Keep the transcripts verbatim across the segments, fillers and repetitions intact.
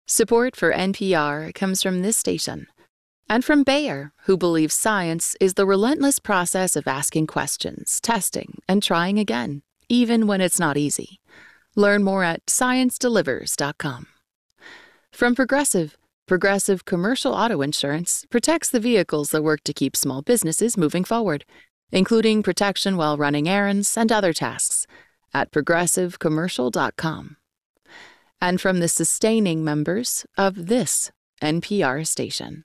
Support for N P R comes from this station and from Bayer, who believes science is the relentless process of asking questions, testing, and trying again, even when it's not easy. Learn more at science delivers dot com. From Progressive, Progressive Commercial Auto Insurance protects the vehicles that work to keep small businesses moving forward, including protection while running errands and other tasks, at progressive commercial dot com. And from the sustaining members of this N P R station.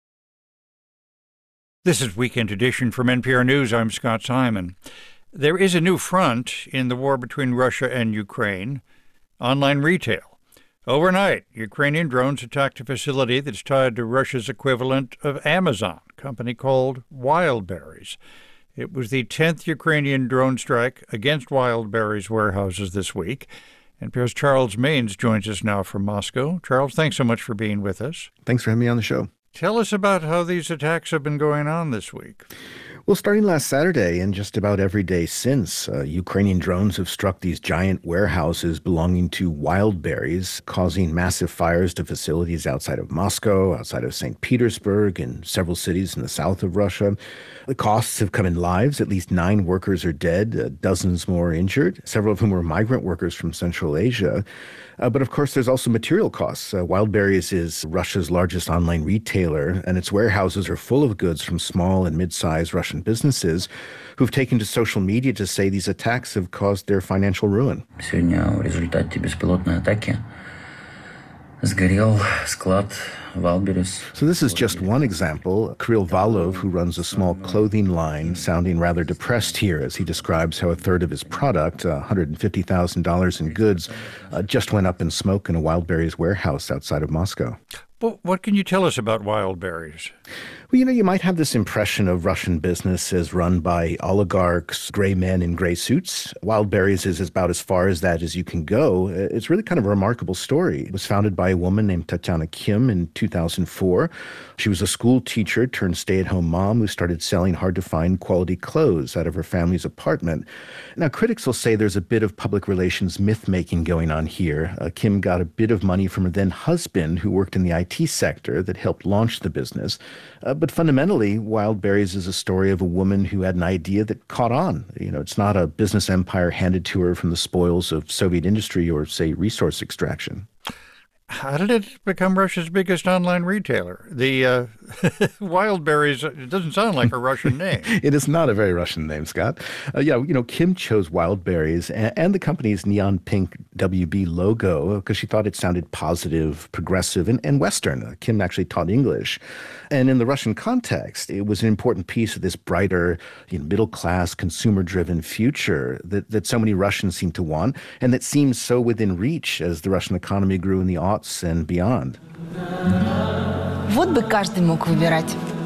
This is Weekend Edition from N P R News. I'm Scott Simon. There is a new front in the war between Russia and Ukraine: online retail. Overnight, Ukrainian drones attacked a facility that's tied to Russia's equivalent of Amazon, a company called Wildberries. It was the tenth Ukrainian drone strike against Wildberries warehouses this week. N P R's Charles Maynes joins us now from Moscow. Charles, thanks so much for being with us. Thanks for having me on the show. Tell us about how these attacks have been going on this week. Well, starting last Saturday and just about every day since, uh, Ukrainian drones have struck these giant warehouses belonging to Wildberries, causing massive fires to facilities outside of Moscow, outside of Saint Petersburg, and several cities in the south of Russia. The costs have come in lives. At least nine workers are dead, uh, dozens more injured, several of whom were migrant workers from Central Asia. Uh, but of course, there's also material costs. Uh, Wildberries is Russia's largest online retailer, and its warehouses are full of goods from small and mid-sized Russian businesses who've taken to social media to say these attacks have caused their financial ruin. Сегодня в результате беспилотной атаки сгорел склад Wildberries. So this is just one example. Kirill Valov, who runs a small clothing line, sounding rather depressed here as he describes how a third of his product, one hundred fifty thousand dollars in goods, uh, just went up in smoke in a Wildberries warehouse outside of Moscow. Well, what can you tell us about Wildberries? Well, you know, you might have this impression of Russian business as run by oligarchs, gray men in gray suits. Wildberries is about as far as that as you can go. It's really kind of a remarkable story. It was founded by a woman named Tatiana Kim in two thousand four. She was a school teacher turned stay-at-home mom who started selling hard-to-find quality clothes out of her family's apartment. Now, critics will say there's a bit of public relations myth-making going on here. Uh, Kim got a bit of money from her then-husband, who worked in the I T sector, that helped launch the business. Uh, but fundamentally, Wildberries is a story of a woman who had an idea that caught on. You know, it's not a business empire handed to her from the spoils of Soviet industry or, say, resource extraction. How did it become Russia's biggest online retailer? The uh, Wildberries, it doesn't sound like a Russian name. It is not a very Russian name, Scott. Uh, yeah, you know, Kim chose Wildberries and, and the company's neon pink W B logo because she thought it sounded positive, progressive, and, and Western. Uh, Kim actually taught English. And in the Russian context, it was an important piece of this brighter, you know, middle-class, consumer-driven future that, that so many Russians seem to want and that seems so within reach as the Russian economy grew in the aughts and beyond. Вот бы каждый мог выбирать.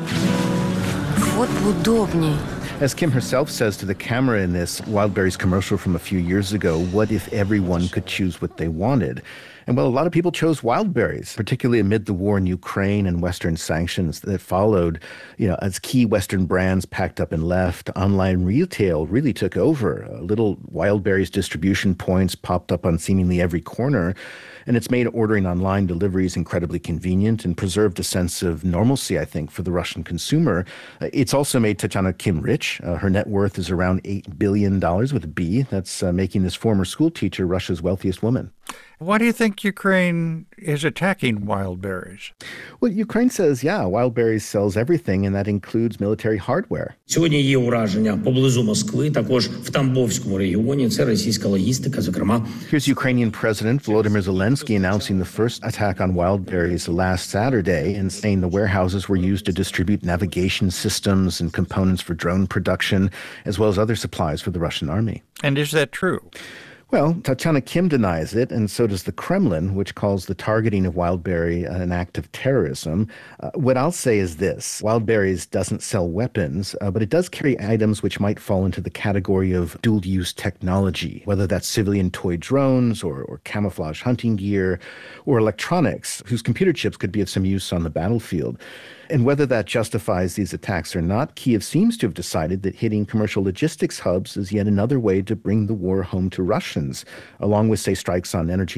Вот бы удобнее. As Kim herself says to the camera in this Wildberries commercial from a few years ago, what if everyone could choose what they wanted? And well, a lot of people chose Wildberries, particularly amid the war in Ukraine and Western sanctions that followed. You know, as key Western brands packed up and left, online retail really took over. Uh, little Wildberries distribution points popped up on seemingly every corner. And it's made ordering online deliveries incredibly convenient and preserved a sense of normalcy, I think, for the Russian consumer. Uh, it's also made Tatiana Kim rich. Uh, her net worth is around eight billion dollars with a B. That's uh, making this former school teacher Russia's wealthiest woman. Why do you think Ukraine is attacking Wildberries? Well, Ukraine says, yeah, Wildberries sells everything, and that includes military hardware. Сьогодні є ураження поблизу Москви, також в Тамбовському регіоні. Це російська логістика, зокрема. Here's Ukrainian President Volodymyr Zelensky announcing the first attack on Wildberries last Saturday and saying the warehouses were used to distribute navigation systems and components for drone production, as well as other supplies for the Russian army. And is that true? Well, Tatiana Kim denies it, and so does the Kremlin, which calls the targeting of Wildberry an act of terrorism. Uh, what I'll say is this. Wildberries doesn't sell weapons, uh, but it does carry items which might fall into the category of dual-use technology, whether that's civilian toy drones or, or camouflage hunting gear or electronics, whose computer chips could be of some use on the battlefield. And whether that justifies these attacks or not, Kyiv seems to have decided that hitting commercial logistics hubs is yet another way to bring the war home to Russians, along with, say, strikes on energy